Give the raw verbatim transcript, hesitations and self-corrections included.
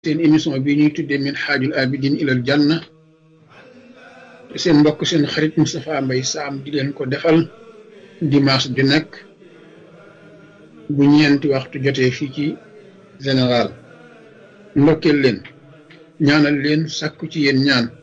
seen émission bi ñuy tuddee min xaajul abidin ilal janna te seen mbokk seen xarit Moustapha Mbaye Sam di leen ko defal dimanche ju nekk bu ñeenti waxtu jotee fii ci général ndokkeel leen ñaanal leen sàkku ci yéen ñaan